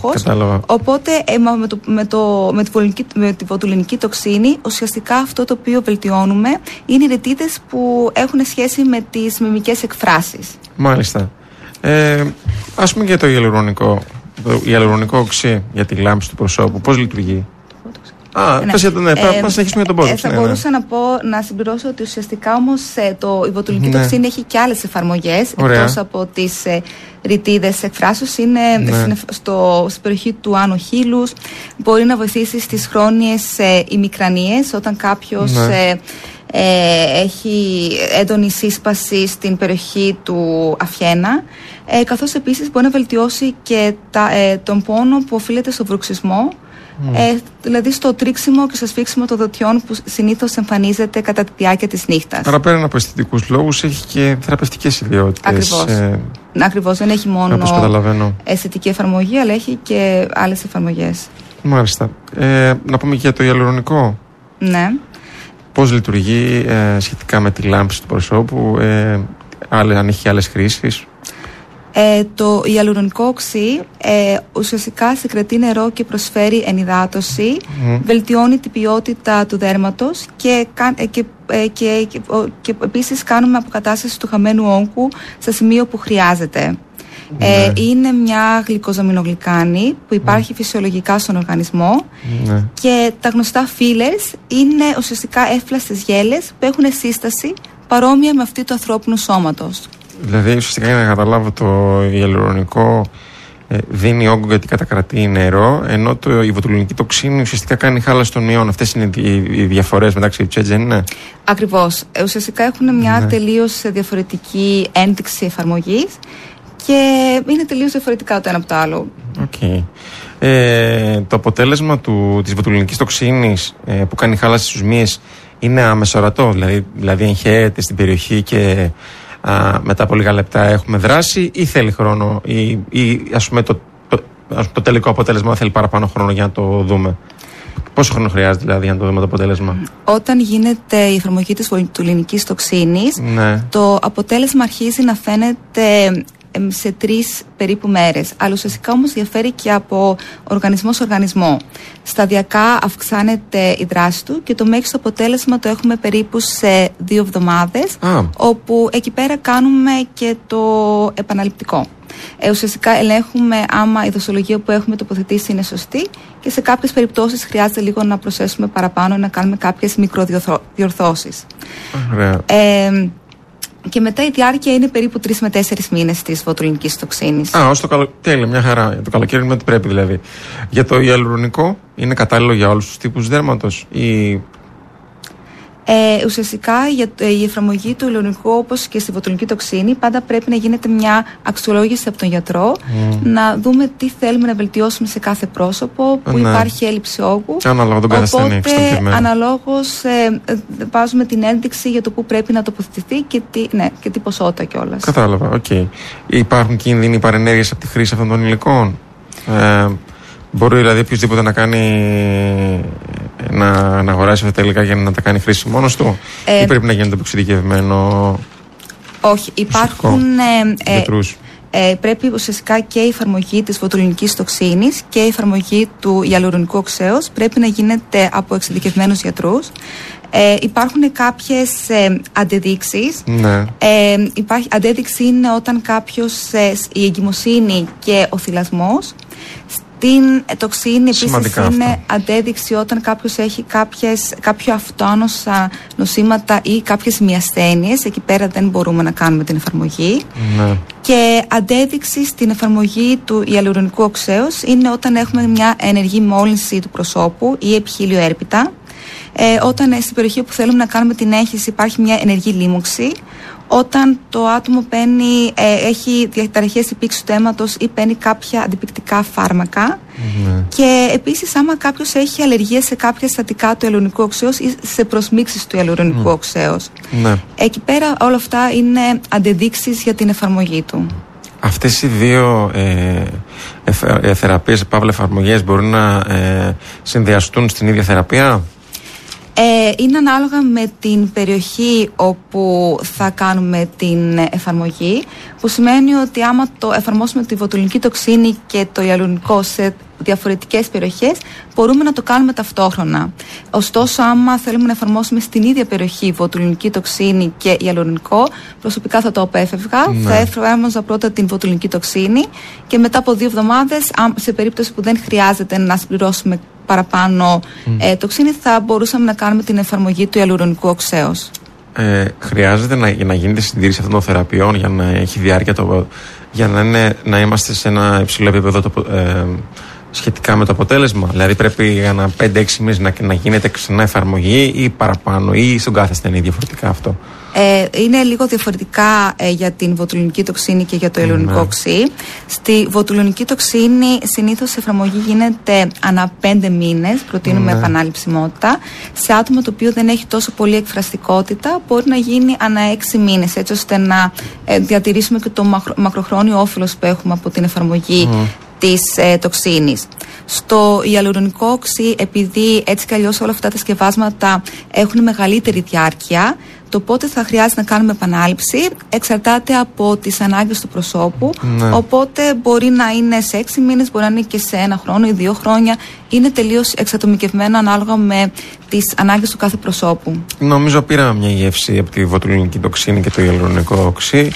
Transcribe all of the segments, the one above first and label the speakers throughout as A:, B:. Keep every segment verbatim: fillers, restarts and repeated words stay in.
A: Κατάλαβα.
B: Οπότε ε, με, το, με, το, με, τη βολινική, με τη βοτουλινική τοξίνη ουσιαστικά αυτό το οποίο βελτιώνουμε είναι οι ρητίδες που έχουν σχέση με τις μιμικές εκφράσεις.
A: Μάλιστα. Ε, ας πούμε για το ιαλουρονικό, το ιαλουρονικό οξύ για τη λάμψη του προσώπου, πώς λειτουργεί? Α, ναι. Πες για τον, ναι, ε, να συνεχίσουμε για τον Botox.
B: Ε, θα
A: ναι,
B: μπορούσα
A: ναι.
B: να πω, να συμπληρώσω ότι ουσιαστικά όμως ε, το, η βοτουλινική
A: ναι.
B: τοξίνη έχει και άλλες εφαρμογές. Εκτός από τις ε, ρητίδες εκφράσεως, είναι
A: ναι.
B: στο, στην περιοχή του άνω χείλους. Μπορεί να βοηθήσει στις χρόνιες ε, ημικρανίες, όταν κάποιος ναι. ε, ε, έχει έντονη σύσπαση στην περιοχή του αφιένα. Ε, καθώς επίσης μπορεί να βελτιώσει και τα, ε, τον πόνο που οφείλεται στο βρουξισμό. Mm. Ε, δηλαδή στο τρίξιμο και στο σφίξιμο των δοτιών που συνήθως εμφανίζεται κατά τη διάρκεια της νύχτας.
A: Άρα πέραν από αισθητικούς λόγους έχει και θεραπευτικές ιδιότητες.
B: Ακριβώς. Ε, Ακριβώς. Δεν έχει μόνο αισθητική εφαρμογή, αλλά έχει και άλλες εφαρμογές.
A: Μάλιστα. Ε, να πούμε και για το ιαλουρονικό.
B: Ναι.
A: Πώς λειτουργεί ε, σχετικά με τη λάμψη του προσώπου, ε, άλλες, αν έχει άλλες χρήσεις?
B: Ε, το ιαλουρονικό οξύ ε, ουσιαστικά συγκρατεί νερό και προσφέρει ενυδάτωση, mm. βελτιώνει την ποιότητα του δέρματος και, ε, και, ε, και, και, και επίσης κάνουμε αποκατάσταση του χαμένου όγκου στα σημεία που χρειάζεται. Mm. Ε, είναι μια γλυκοζαμινογλυκάνη που υπάρχει mm. φυσιολογικά στον οργανισμό mm. και τα γνωστά fillers είναι ουσιαστικά εύπλαστες γέλες που έχουν σύσταση παρόμοια με αυτή του ανθρώπινου σώματος.
A: Δηλαδή, ουσιαστικά για να καταλάβω, το ιαλουρονικό ε, δίνει όγκο γιατί κατακρατεί νερό, ενώ το, η βοτουλινική τοξίνη ουσιαστικά κάνει χάλαση των ιών. Αυτές είναι οι, οι διαφορές μεταξύ τους, έτσι δεν είναι?
B: Ακριβώς. Ε, ουσιαστικά έχουν μια ναι. τελείως διαφορετική ένδειξη εφαρμογής και είναι τελείως διαφορετικά το ένα από το άλλο.
A: Okay. Ε, το αποτέλεσμα του, της βοτουλινικής τοξίνης ε, που κάνει χάλαση στους μύες είναι αμεσορατό, δηλαδή, δηλαδή εγχαίρεται στην περιοχή και Α, μετά από λίγα λεπτά έχουμε δράση, ή θέλει χρόνο, ή, ή ας πούμε το, το, ας πούμε, το τελικό αποτέλεσμα θέλει παραπάνω χρόνο για να το δούμε? Πόσο χρόνο χρειάζεται δηλαδή για να το δούμε το αποτέλεσμα?
B: Όταν γίνεται η εφαρμογή της βοτουλινικής τοξίνης, ναι. το αποτέλεσμα αρχίζει να φαίνεται σε τρεις περίπου μέρες. Αλλά ουσιαστικά όμως διαφέρει και από οργανισμό σε οργανισμό. Σταδιακά αυξάνεται η δράση του και το μέγιστο αποτέλεσμα το έχουμε περίπου σε δύο εβδομάδες, ah. όπου εκεί πέρα κάνουμε και το επαναληπτικό. Ε, ουσιαστικά ελέγχουμε άμα η δοσολογία που έχουμε τοποθετήσει είναι σωστή και σε κάποιες περιπτώσεις χρειάζεται λίγο να προσθέσουμε παραπάνω, να κάνουμε κάποιες μικροδιορθώσεις.
A: Ωραία.
B: Ε, Και μετά η διάρκεια είναι περίπου τρεις με τέσσερις μήνες της βοτουλινικής τοξίνης.
A: Α, ως το καλοκαίρι, μια χαρά. Για το καλοκαίρι είναι ό,τι πρέπει δηλαδή. Για το ιαλουρονικό, είναι κατάλληλο για όλους τους τύπους δέρματος ή...
B: Ε, ουσιαστικά για το, η εφαρμογή του ιαλουρονικού, όπως και στη βοτουλινική τοξίνη, πάντα πρέπει να γίνεται μια αξιολόγηση από τον γιατρό, mm. να δούμε τι θέλουμε να βελτιώσουμε σε κάθε πρόσωπο, που ναι. υπάρχει έλλειψη όγκου.
A: Ανάλογα τον καθένα.
B: Οπότε, αναλόγως ε, ε, βάζουμε την ένδειξη για το που πρέπει να τοποθετηθεί και τι, ναι, και τι ποσότητα κιόλας.
A: Κατάλαβα, οκ. Okay. Υπάρχουν κίνδυνοι παρενέργειες από τη χρήση αυτών των υλικών? Ε, μπορεί δηλαδή οποιοδήποτε να κάνει, να, να αγοράσει αυτά τα υλικά για να τα κάνει χρήση μόνος του, ε, ή πρέπει να γίνεται εξειδικευμένο?
B: Όχι, υπάρχουν ε, ε, ε, πρέπει ουσιαστικά και η εφαρμογή της βοτουλινικής τοξίνης και η εφαρμογή του ιαλουρονικού οξέως πρέπει να γίνεται από εξειδικευμένους γιατρούς. Ε, υπάρχουν κάποιες ε, αντεδείξεις.
A: Ναι.
B: Ε, υπάρχει, αντέδειξη είναι όταν κάποιος, ε, η εγκυμοσύνη και ο θυλασμός. Στην τοξίνη επίσης είναι αυτό. Αντέδειξη όταν κάποιος έχει κάποιες, κάποιο αυτόνοσα νοσήματα ή κάποιες μυασθένειες. Εκεί πέρα δεν μπορούμε να κάνουμε την εφαρμογή.
A: Ναι.
B: Και αντέδειξη στην εφαρμογή του ιαλουρονικού οξέως είναι όταν έχουμε μια ενεργή μόλυνση του προσώπου ή επιχείλιο έρπιτα. Ε, όταν ε, στην περιοχή που θέλουμε να κάνουμε την έγχυση υπάρχει μια ενεργή λίμωξη. Όταν το άτομο παίρνει, ε, έχει διαταραχές υπήξης του αίματος ή παίρνει κάποια αντιπικτικά φάρμακα. Mm-hmm. Και επίσης άμα κάποιος έχει αλλεργία σε κάποια συστατικά του ιαλουρονικού οξέως ή σε προσμίξεις του ιαλουρονικού mm. οξέως.
A: Mm.
B: Εκεί πέρα όλα αυτά είναι αντεδείξεις για την εφαρμογή του.
A: Αυτές οι δύο ε, ε, θεραπείες, παύλα εφαρμογές, μπορούν να ε, συνδυαστούν στην ίδια θεραπεία?
B: Ε, είναι ανάλογα με την περιοχή όπου θα κάνουμε την εφαρμογή, που σημαίνει ότι άμα το εφαρμόσουμε τη βοτουλινική τοξίνη και το ιαλουρονικό σε διαφορετικές περιοχές, μπορούμε να το κάνουμε ταυτόχρονα. Ωστόσο, άμα θέλουμε να εφαρμόσουμε στην ίδια περιοχή βοτουλινική τοξίνη και ιαλουρονικό, προσωπικά θα το απέφευγα. Ναι. Θα εφαρμόζα πρώτα την βοτουλινική τοξίνη και μετά από δύο εβδομάδες, σε περίπτωση που δεν χρειάζεται να συμπληρώσουμε παραπάνω mm. ε, τοξίνη, θα μπορούσαμε να κάνουμε την εφαρμογή του ιαλουρονικού οξέως. Ε,
A: χρειάζεται να, για να γίνεται συντήρηση αυτών των θεραπείων, για να έχει διάρκεια, το, για να, είναι, να είμαστε σε ένα υψηλό επίπεδο το, ε, σχετικά με το αποτέλεσμα? Δηλαδή πρέπει για να πέντε έξι μήνες να, να γίνεται ξανά εφαρμογή ή παραπάνω, ή στον κάθε ασθενή διαφορετικά αυτό?
B: Ε, είναι λίγο διαφορετικά ε, για την βοτουλινική τοξίνη και για το ιαλουρονικό mm. οξύ. Στη βοτουλινική τοξίνη συνήθως η εφαρμογή γίνεται ανά πέντε μήνες, προτείνουμε mm. επαναληψιμότητα. Σε άτομο το οποίο δεν έχει τόσο πολύ εκφραστικότητα, μπορεί να γίνει ανά έξι μήνες, έτσι ώστε να ε, διατηρήσουμε και το μακρο, μακροχρόνιο όφελος που έχουμε από την εφαρμογή mm. της ε, τοξίνης. Στο ιαλουρονικό οξύ, επειδή έτσι κι αλλιώς όλα αυτά τα σκευάσματα έχουν μεγαλύτερη διάρκεια, το πότε θα χρειάζεται να κάνουμε επανάληψη εξαρτάται από τις ανάγκες του προσώπου. Ναι. Οπότε μπορεί να είναι σε έξι μήνες, μπορεί να είναι και σε ένα χρόνο ή δύο χρόνια. Είναι τελείως εξατομικευμένο ανάλογα με τις ανάγκες του κάθε προσώπου.
A: Νομίζω πήραμε μια γεύση από τη βοτουλινική τοξίνη και το ιαλουρονικό οξύ.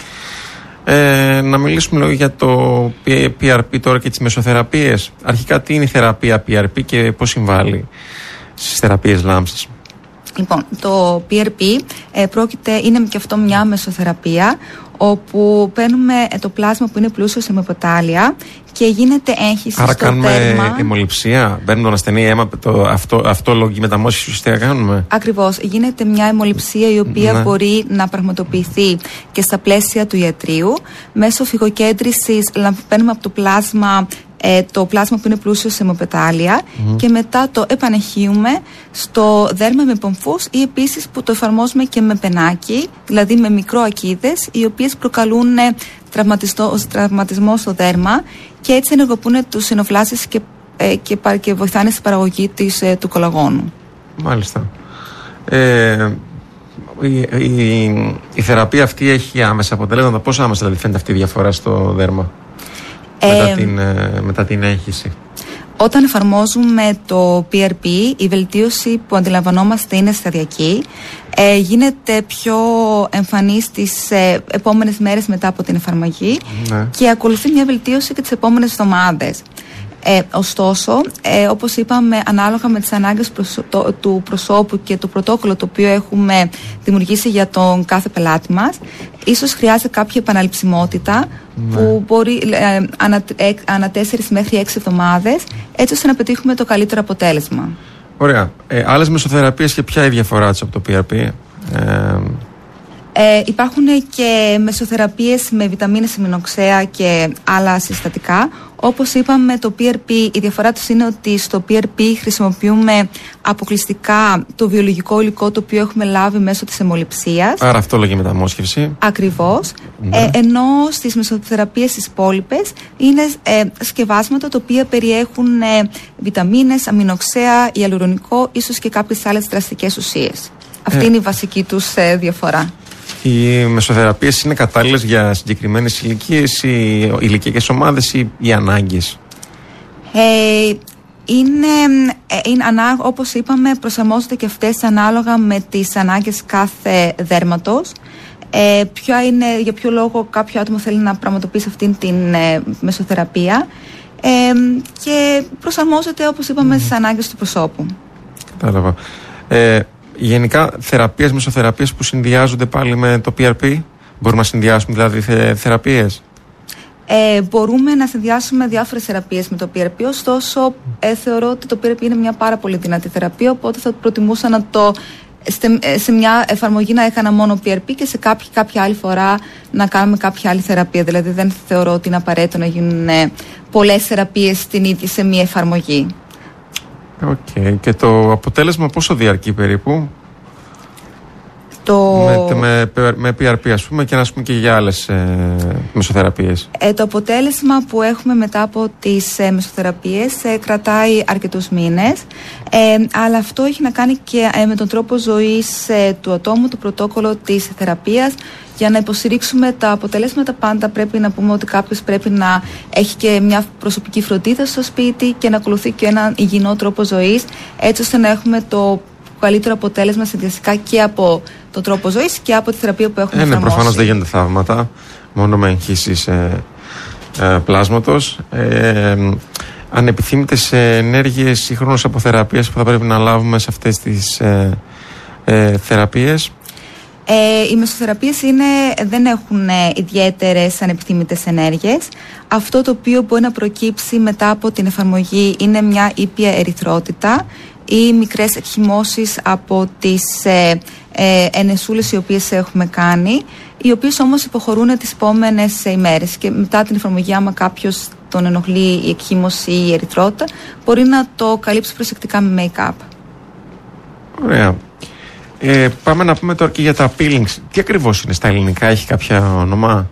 A: Ε, να μιλήσουμε λίγο για το πι αρ πι τώρα και τις μεσοθεραπείες. Αρχικά, τι είναι η θεραπεία πι αρ πι και πώς συμβάλλει στις θεραπείες λάμψης?
B: Λοιπόν, το πι αρ πι ε, πρόκειται, είναι και αυτό μια μεσοθεραπεία, όπου παίρνουμε το πλάσμα που είναι πλούσιο σε αιμοποτάλια και γίνεται έγχυση.
A: Άρα
B: στο
A: κάνουμε
B: δέρμα.
A: αιμοληψία, μπαίνουμε τον ασθενή αίμα, το, αυτό, αυτόλογη μεταμόσχευση ουσιαστικά κάνουμε.
B: Ακριβώς, γίνεται μια αιμοληψία η οποία ναι. μπορεί να πραγματοποιηθεί και στα πλαίσια του ιατρείου. Μέσω φυγοκέντρησης παίρνουμε από το πλάσμα Ε, το πλάσμα που είναι πλούσιο σε αιμοπετάλια mm. και μετά το επανεχύουμε στο δέρμα με πομφούς, ή επίσης που το εφαρμόζουμε και με πενάκι, δηλαδή με μικροακίδες, οι οποίες προκαλούν τραυματισμό στο δέρμα και έτσι ενεργοποιούν τους συνοφλάσεις και, ε, και, και βοηθάνε στην παραγωγή της, ε, του κολαγόνου. Μάλιστα.
A: Ε, η, η, η θεραπεία αυτή έχει άμεσα αποτελέσματα? Πώς άμεσα δηλαδή φαίνεται αυτή η διαφορά στο δέρμα? Μετά, ε, την, μετά την έγχυση.
B: Όταν εφαρμόζουμε το πι αρ πι, η βελτίωση που αντιλαμβανόμαστε είναι σταδιακή. Ε, γίνεται πιο εμφανή στις ε, επόμενες μέρες μετά από την εφαρμογή ναι. και ακολουθεί μια βελτίωση και τις επόμενες εβδομάδες. Ε, ωστόσο, ε, όπως είπαμε, ανάλογα με τις ανάγκες προσω... το, του προσώπου και το πρωτόκολλο το οποίο έχουμε δημιουργήσει για τον κάθε πελάτη μας, ίσως χρειάζεται κάποια επαναληψιμότητα ναι. που μπορεί ε, ανα, ε, ανα τέσσερις μέχρι έξι εβδομάδες, έτσι ώστε να πετύχουμε το καλύτερο αποτέλεσμα.
A: Ωραία. Ε, άλλες μεσοθεραπείες και ποια είναι η διαφορά τους από το πι αρ πι? Ε...
B: Ε, υπάρχουν και μεσοθεραπείες με βιταμίνες, αμινοξέα και άλλα συστατικά. Όπως είπαμε, το πι αρ πι, η διαφορά τους είναι ότι στο πι αρ πι χρησιμοποιούμε αποκλειστικά το βιολογικό υλικό το οποίο έχουμε λάβει μέσω της αιμοληψίας.
A: Άρα αυτόλογη μεταμόσχευση.
B: Ακριβώς. Ναι. Ε, ενώ στις μεσοθεραπείες τις υπόλοιπες είναι ε, σκευάσματα τα οποία περιέχουν ε, βιταμίνες, αμινοξέα, ιαλουρονικό, ίσως και κάποιες άλλες δραστικές ουσίες. Αυτή ε. είναι η βασική τους ε, διαφορά.
A: Οι μεσοθεραπείες είναι κατάλληλες για συγκεκριμένες ηλικίες ή ηλικιακές ομάδες ή οι ανάγκες?
B: Ε, είναι, είναι, όπως είπαμε, προσαρμόζονται και αυτές ανάλογα με τις ανάγκες κάθε δέρματος. Ε, ποιο είναι, για ποιο λόγο κάποιο άτομο θέλει να πραγματοποιήσει αυτήν την ε, μεσοθεραπεία ε, και προσαρμόζεται, όπως είπαμε, mm. στις ανάγκες του προσώπου. Κατάλαβα.
A: Ε, Γενικά, θεραπείες, μεσοθεραπείες που συνδυάζονται πάλι με το πι αρ πι, μπορούμε να συνδυάσουμε δηλαδή θε, θεραπείες?
B: Ε, μπορούμε να συνδυάσουμε διάφορες θεραπείες με το πι αρ πι, ωστόσο ε, θεωρώ ότι το πι αρ πι είναι μια πάρα πολύ δυνατή θεραπεία, οπότε θα προτιμούσα να το σε, σε μια εφαρμογή να έκανα μόνο πι αρ πι και σε κάποια, κάποια άλλη φορά να κάνουμε κάποια άλλη θεραπεία. Δηλαδή δεν θεωρώ ότι είναι απαραίτητο να γίνουν ε, πολλές θεραπείες στην ίδια σε μια εφαρμογή.
A: Οκ. Okay. Και το αποτέλεσμα πόσο διαρκεί περίπου?
B: Το...
A: Με, με, με πι αρ πι ας πούμε και, ας πούμε, και για άλλες ε, μεσοθεραπείες.
B: Ε, το αποτέλεσμα που έχουμε μετά από τις ε, μεσοθεραπείες ε, κρατάει αρκετούς μήνες, ε, αλλά αυτό έχει να κάνει και ε, με τον τρόπο ζωής ε, του ατόμου, το πρωτόκολλο της θεραπείας. Για να υποστηρίξουμε τα αποτελέσματα πάντα πρέπει να πούμε ότι κάποιος πρέπει να έχει και μια προσωπική φροντίδα στο σπίτι και να ακολουθεί και έναν υγιεινό τρόπο ζωής, έτσι ώστε να έχουμε το καλύτερο αποτέλεσμα συνδυαστικά και από τον τρόπο ζωής και από τη θεραπεία που έχουμε
A: ε, ναι,
B: εφαρμόσει.
A: Προφανώς δεν γίνονται θαύματα μόνο με εγχύσεις ε, ε, πλάσματος. Ε, ανεπιθύμητες ενέργειες σύγχρονες αποθεραπείες που θα πρέπει να λάβουμε σε αυτές τις ε, ε, θεραπείες.
B: Ε, οι μεσοθεραπείες είναι, δεν έχουν ε, ιδιαίτερες ανεπιθύμητες ενέργειες. Αυτό το οποίο μπορεί να προκύψει μετά από την εφαρμογή είναι μια ήπια ερυθρότητα ή μικρές εκχυμώσεις από τις ε, ε, ενεσούλες οι οποίες έχουμε κάνει, οι οποίες όμως υποχωρούν τις επόμενες ε, ημέρες και μετά την εφαρμογή, άμα κάποιος τον ενοχλεί η εκχύμωση ή η ερυθρότητα, μπορεί να το καλύψει προσεκτικά με make-up.
A: Ωραία. Ε, πάμε να πούμε τώρα και για τα peelings. Τι ακριβώς είναι στα ελληνικά, έχει κάποια όνομα?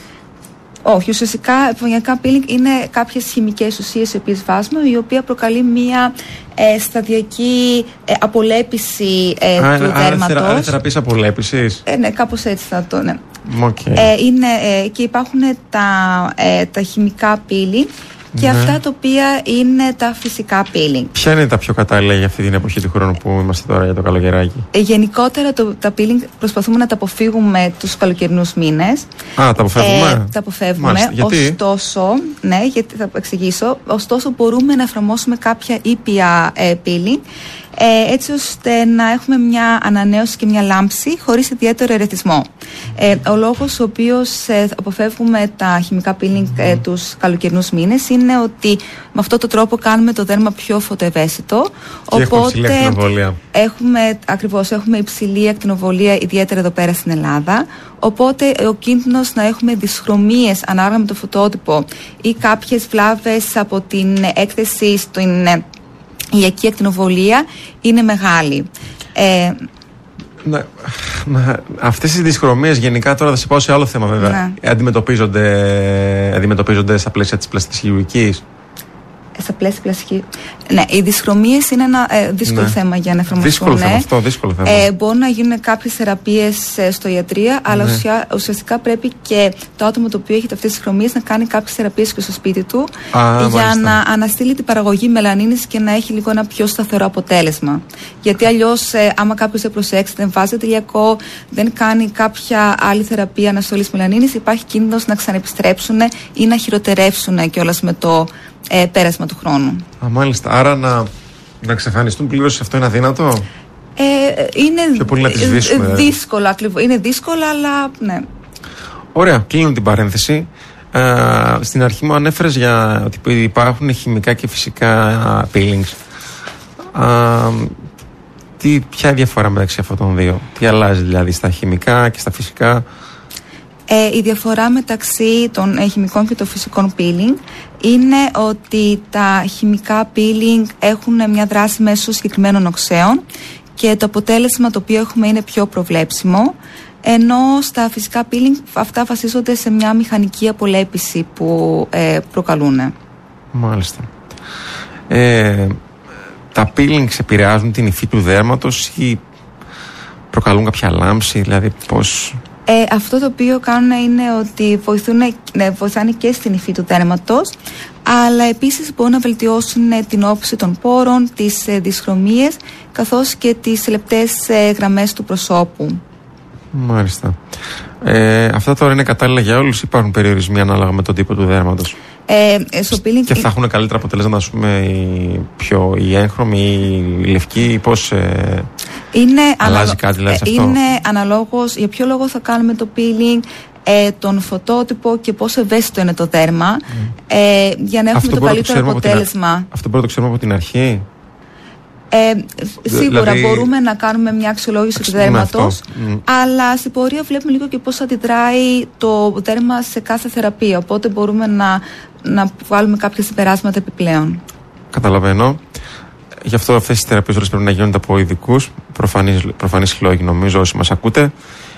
B: Όχι, ουσιαστικά επαγγελματικά peeling είναι κάποιες χημικές ουσίες οι οποίες βάζουμε, η οποία προκαλεί μία ε, σταδιακή ε, απολέπιση ε,
A: Α,
B: του
A: άρα,
B: δέρματος.
A: Άρα θεραπείες απολέπισης.
B: Ε, ναι, κάπως έτσι θα το, ναι.
A: Okay.
B: Ε, είναι, ε, και υπάρχουν τα, ε, τα χημικά peeling και
A: ναι.
B: αυτά τα οποία είναι τα φυσικά peeling.
A: Ποια είναι τα πιο κατάλληλα για αυτή την εποχή του χρόνου που είμαστε τώρα για το καλοκαιράκι?
B: Ε, γενικότερα το, τα peeling προσπαθούμε να τα αποφύγουμε τους καλοκαιρινούς μήνες.
A: Α, τα αποφεύγουμε.
B: Ε, τα αποφεύγουμε.
A: Μάλιστα. Γιατί?
B: Ωστόσο, ναι, γιατί θα εξηγήσω. Ωστόσο, μπορούμε να εφαρμόσουμε κάποια ήπια ε, peeling, ε, έτσι ώστε να έχουμε μια ανανέωση και μια λάμψη χωρίς ιδιαίτερο ερεθισμό. Ε, ο λόγος ο οποίος ε, αποφεύγουμε τα χημικά peeling ε, τους καλοκαιρινούς μήνες είναι ότι με αυτόν τον τρόπο κάνουμε το δέρμα πιο φωτοευαίσθητο.
A: Και έχουμε υψηλή ακτινοβολία.
B: Έχουμε, ακριβώς, έχουμε υψηλή ακτινοβολία, ιδιαίτερα εδώ πέρα στην Ελλάδα. Οπότε ο κίνδυνος να έχουμε δυσχρωμίες ανάλογα με το φωτότυπο ή κάποιες βλάβες από την έκθεση στην ηλιακή ακτινοβολία είναι μεγάλη. Ε,
A: να, να, αυτές οι δυσχρωμίες γενικά, τώρα θα σε πάω σε άλλο θέμα βέβαια, ναι. αντιμετωπίζονται, αντιμετωπίζονται στα πλαίσια της πλαστικής χειρουργικής. Στα
B: πλαίσια πλαστική. Ναι, οι δυσχρωμίες είναι ένα ε, δύσκολο ναι. θέμα για να εφαρμοστούν.
A: Δύσκολο
B: ναι.
A: θέμα αυτό, δύσκολο θέμα.
B: Ε, μπορούν να γίνουν κάποιες θεραπείες ε, στο ιατρία, αλλά ναι. ουσια, ουσιαστικά πρέπει και το άτομο το οποίο έχει αυτές τις δυσχρωμίες να κάνει κάποιες θεραπείες και στο σπίτι του,
A: Α,
B: για
A: μάλιστα.
B: να αναστείλει την παραγωγή μελανίνης και να έχει λίγο ένα πιο σταθερό αποτέλεσμα. Γιατί αλλιώς, ε, άμα κάποιος δεν προσέξει, δεν βάζει τελειακό, δεν κάνει κάποια άλλη θεραπεία αναστολής μελανίνης, υπάρχει κίνδυνος να ξανεπιστρέψουν ή να χειροτερεύσουν κιόλας με το Ε, πέρασμα του χρόνου.
A: Α, μάλιστα. Άρα να, να εξαφανιστούν πλήρως, αυτό είναι αδύνατο?
B: Ε, είναι
A: πιο πολύ να τις σβήσουμε,
B: ε, δύσκολο, ακριβώς. Είναι δύσκολο, αλλά ναι.
A: Ωραία, κλείνω την παρένθεση. Ε, στην αρχή μου ανέφερες για ότι υπάρχουν χημικά και φυσικά peelings. Ε, τι, ποια είναι η διαφορά μεταξύ αυτών των δύο? Τι αλλάζει δηλαδή στα χημικά και στα φυσικά?
B: Ε, η διαφορά μεταξύ των ε, χημικών και των φυσικών peeling είναι ότι τα χημικά peeling έχουν μια δράση μέσω συγκεκριμένων οξέων και το αποτέλεσμα το οποίο έχουμε είναι πιο προβλέψιμο, ενώ στα φυσικά peeling αυτά βασίζονται σε μια μηχανική απολέπιση που ε, προκαλούν.
A: Μάλιστα. Ε, τα peelings επηρεάζουν την υφή του δέρματος ή προκαλούν κάποια λάμψη, δηλαδή πώς...
B: Ε, αυτό το οποίο κάνουν είναι ότι βοηθούν, ναι, βοηθάνε και στην υφή του δέρματος, αλλά επίσης μπορούν να βελτιώσουν την όψη των πόρων, τις ε, δυσχρωμίες, καθώς και τις λεπτές ε, γραμμές του προσώπου.
A: Μάλιστα. Ε, αυτά τώρα είναι κατάλληλα για όλους ή υπάρχουν περιορισμοί ανάλογα με τον τύπο του δέρματος?
B: Ε, στο peeling...
A: Και θα έχουν καλύτερα αποτελέσματα, ας πούμε, οι, πιο, οι έγχρωμοι, οι λευκοί, πώς ε,
B: είναι
A: αλλάζει
B: αναλο...
A: κάτι δηλαδή σε αυτό?
B: Είναι αναλόγως για ποιο λόγο θα κάνουμε το peeling, ε, τον φωτότυπο και πόσο ευαίσθητο είναι το δέρμα, mm. ε, για να έχουμε αυτό το καλύτερο το αποτέλεσμα.
A: Την... Αυτό μπορεί να το ξέρουμε από την αρχή?
B: Ε, σίγουρα δηλαδή... μπορούμε να κάνουμε μια αξιολόγηση Αξι... του δέρματος, mm. αλλά στην πορεία βλέπουμε λίγο και πώς αντιδράει το δέρμα σε κάθε θεραπεία, οπότε μπορούμε να, να βάλουμε κάποια συμπεράσματα επιπλέον.
A: Καταλαβαίνω. γι' αυτό αυτές οι θεραπείες όλες πρέπει να γίνονται από ειδικούς, προφανείς λόγοι νομίζω όσοι μας ακούτε.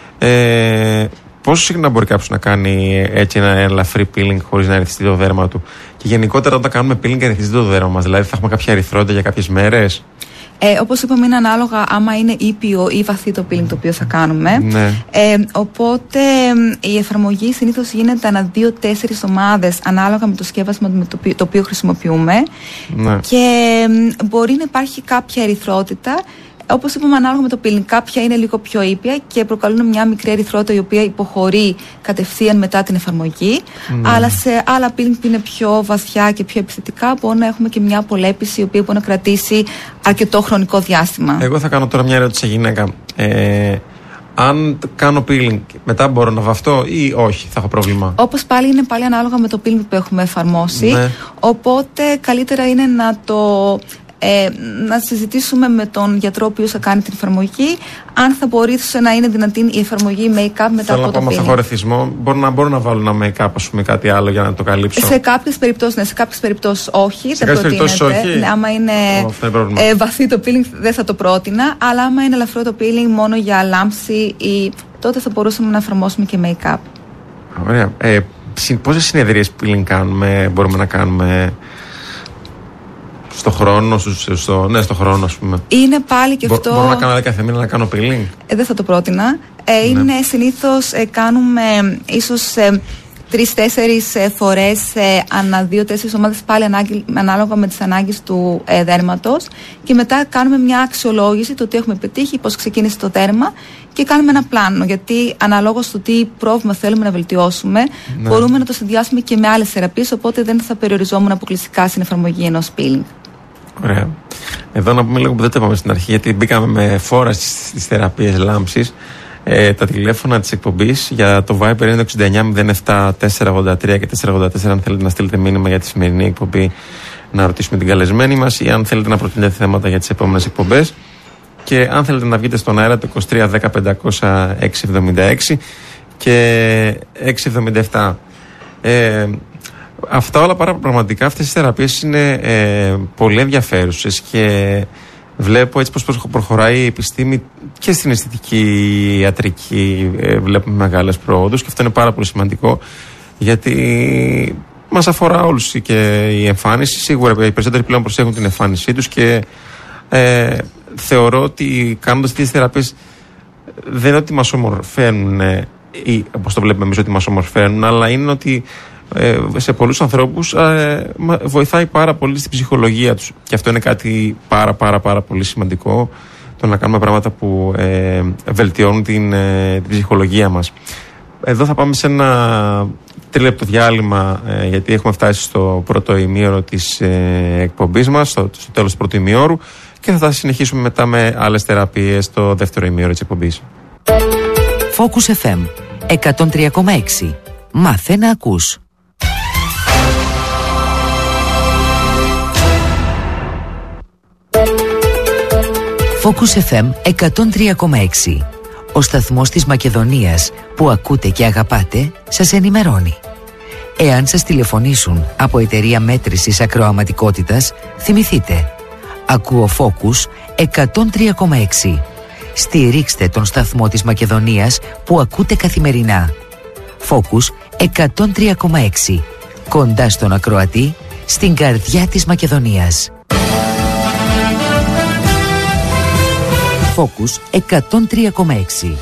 A: Ε, πόσο συχνά μπορεί κάποιος να κάνει έτσι ένα ελαφρύ peeling χωρίς να ερεθιστεί το δέρμα του? Και γενικότερα όταν κάνουμε peeling ερεθιστεί το δέρμα μας, δηλαδή θα έχουμε κάποια ερυθρότητα για κάποιες μέρες?
B: Ε, όπως είπαμε, είναι ανάλογα άμα είναι ήπιο ή βαθύ το peeling το οποίο θα κάνουμε.
A: Ναι.
B: Ε, οπότε η εφαρμογή συνήθως γίνεται ανά δύο-τέσσερις ομάδες ανάλογα με το σκεύασμα με το, οποίο, το οποίο χρησιμοποιούμε.
A: Ναι.
B: Και ε, μπορεί να υπάρχει κάποια ερυθρότητα. Όπως είπαμε, ανάλογα με το peeling, κάποια είναι λίγο πιο ήπια και προκαλούν μια μικρή ερυθρότητα η οποία υποχωρεί κατευθείαν μετά την εφαρμογή. Mm. Αλλά σε άλλα peeling που είναι πιο βαθιά και πιο επιθετικά, μπορεί να έχουμε και μια απολέπιση η οποία μπορεί να κρατήσει αρκετό χρονικό διάστημα. Εγώ θα κάνω τώρα μια ερώτηση σε γυναίκα. Ε, αν κάνω peeling, μετά μπορώ να βαφτώ ή όχι, θα έχω πρόβλημα? Όπως πάλι είναι πάλι ανάλογα με το peeling που έχουμε εφαρμόσει. Ναι. Οπότε καλύτερα είναι να το. Ε, να συζητήσουμε με τον γιατρό ο οποίος θα κάνει την εφαρμογή αν θα μπορούσε να είναι δυνατή η εφαρμογή make-up μετά Θέλω από το peeling. Θέλω να πάω χωρεθισμό. Μπορώ να, μπορώ να βάλω ένα make-up, ας πούμε, κάτι άλλο για να το καλύψω? Σε κάποιες περιπτώσεις ναι, σε κάποιες περιπτώσεις όχι. Σε κάποιες περιπτώσεις όχι. Ναι, άμα είναι, oh, ε, βαθύ το peeling δεν θα το πρότεινα, αλλά άμα είναι ελαφρό το peeling μόνο για λάμψη ή, τότε θα μπορούσαμε να εφαρμόσουμε και make-up. Ωραία. Ε, πόσες συνεδρίες peeling κάνουμε, μπορούμε να κάνουμε? Στο χρόνο, στο, στο, ναι, στο χρόνο, ας πούμε. Είναι πάλι και Μπο, αυτό. Μπορώ να κάνω κάθε μήνα να κάνω peeling? Ε, δεν θα το πρότεινα. Ε, ναι. Είναι συνήθως ε, κάνουμε ίσως ε, τρεις-τέσσερις ε, φορές ε, ανά δύο-τέσσερις ομάδες, πάλι ανάγκη, ανάλογα με τις ανάγκες του ε, δέρματος. Και μετά κάνουμε μια αξιολόγηση του τι έχουμε πετύχει, πώς ξεκίνησε το δέρμα και κάνουμε ένα πλάνο. Γιατί αναλόγως του τι πρόβλημα θέλουμε να βελτιώσουμε, ναι, μπορούμε να το συνδυάσουμε και με άλλες θεραπείες. Οπότε δεν θα περιοριζόμουν αποκλειστικά στην εφαρμογή ενός peeling. Ωραία. Εδώ να πούμε λίγο που δεν το είπαμε στην αρχή, γιατί μπήκαμε με φόρα στις θεραπείες λάμψης. Ε, τα τηλέφωνα της εκπομπής για το Viber είναι το εξήντα εννιά μηδέν επτά τετρακόσια ογδόντα τρία και τετρακόσια ογδόντα τέσσερα. Αν θέλετε να στείλετε μήνυμα για τη σημερινή εκπομπή, να ρωτήσουμε την καλεσμένη μας, ή αν θέλετε να προτείνετε θέματα για τις επόμενες εκπομπές. Και αν θέλετε να βγείτε στον αέρα, το είκοσι τρία δέκα πεντακόσια έξι εβδομήντα έξι και έξι εβδομήντα επτά. Ε, Αυτά όλα πραγματικά, αυτές οι θεραπείες είναι ε, πολύ ενδιαφέρουσες και βλέπω έτσι πως προχωράει η επιστήμη και στην αισθητική ιατρική, ε, βλέπουμε μεγάλες προόδους και αυτό είναι πάρα πολύ σημαντικό γιατί μας αφορά όλους και η εμφάνιση. Σίγουρα οι περισσότεροι πλέον προσέχουν την εμφάνισή τους και ε, θεωρώ ότι κάνοντας τις θεραπείες δεν είναι ότι μας ομορφαίνουν ή όπως το βλέπουμε εμείς ότι μας ομορφαίνουν, αλλά είναι ότι σε πολλούς ανθρώπους ε, βοηθάει πάρα πολύ στην ψυχολογία τους και αυτό είναι κάτι πάρα πάρα πάρα πολύ σημαντικό, το να κάνουμε πράγματα που ε, βελτιώνουν την, ε, την ψυχολογία μας. Εδώ θα πάμε σε ένα τρίλεπτο διάλειμμα ε, γιατί έχουμε φτάσει στο πρώτο ημίωρο της ε, εκπομπής μας, στο, στο τέλος του πρώτου ημιώρου, και θα συνεχίσουμε μετά με άλλες θεραπείες στο δεύτερο ημίωρο της εκπομπής.
C: Focus εφ εμ εκατόν τρία κόμμα έξι. Μάθε να ακούς. Focus εφ εμ εκατόν τρία κόμμα έξι. Ο σταθμός της Μακεδονίας που ακούτε και αγαπάτε σας ενημερώνει. Εάν σας τηλεφωνήσουν από εταιρεία μέτρησης ακροαματικότητας, θυμηθείτε. Ακούω Focus εκατόν τρία κόμμα έξι. Στηρίξτε τον σταθμό της Μακεδονίας που ακούτε καθημερινά. Focus εκατόν τρία κόμμα έξι. Κοντά στον ακροατή, στην καρδιά της Μακεδονίας. Focus εκατόν τρία κόμμα έξι.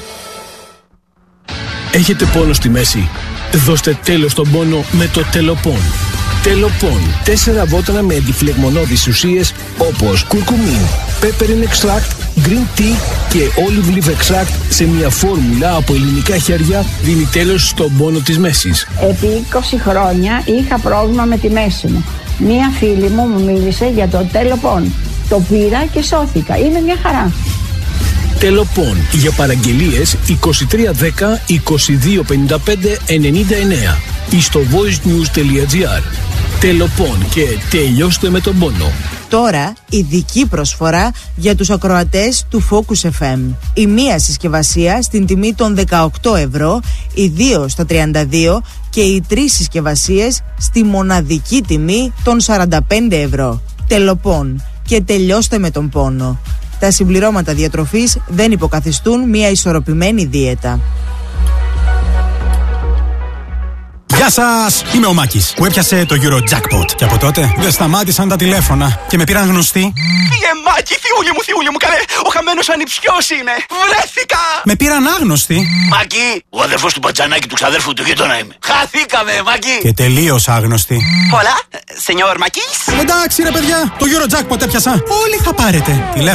D: Έχετε πόνο στη μέση? Δώστε τέλος στον πόνο με το Τελοπών. Τελοπών. Τέσσερα βότανα με αντιφλεγμονώδεις ουσίες όπως κουρκουμίν, peppermint extract, green tea και olive leaf extract σε μια φόρμουλα από ελληνικά χέρια δίνει τέλος στον πόνο της μέσης.
E: Επί είκοσι χρόνια είχα πρόβλημα με τη μέση μου. Μία φίλη μου μου μίλησε για το Τελοπών. Το πήρα και σώθηκα. Είναι μια χαρά.
D: Τελοπών. Για παραγγελίες είκοσι τρία δέκα είκοσι δύο πενήντα πέντε ενενήντα εννέα ή στο voicenews.gr. Τελοπών και τελειώστε με τον πόνο.
F: Τώρα ειδική προσφορά για τους ακροατές του Focus εφ εμ. Η μία συσκευασία στην τιμή των δεκαοκτώ ευρώ, οι δύο στα τριάντα δύο και οι τρεις συσκευασίες στη μοναδική τιμή των σαράντα πέντε ευρώ. Τελοπών. και τελειώστε με τον πόνο. Τα συμπληρώματα διατροφής δεν υποκαθιστούν μια ισορροπημένη δίαιτα.
G: Γεια σας! Είμαι ο Μάκης που έπιασε το Eurojackpot. Και από τότε δεν σταμάτησαν τα τηλέφωνα και με πήραν γνωστοί.
H: Φύγε Μάκη, θιούλη μου, θιούλη μου, καλέ! Ο χαμένος ανιψιός είμαι! Βρέθηκα!
G: Με πήραν άγνωστοι.
H: Μάκη, ο αδερφός του Μπατζανάκη του ξαδέρφου του γείτονα είμαι. Χαθήκαμε, Μάκη!
G: Και τελείως άγνωστοι.
H: Hola, señor Μάκης.
G: Εντάξει ρε παιδιά, το Eurojackpot έπιασα. Όλοι θα πάρετε.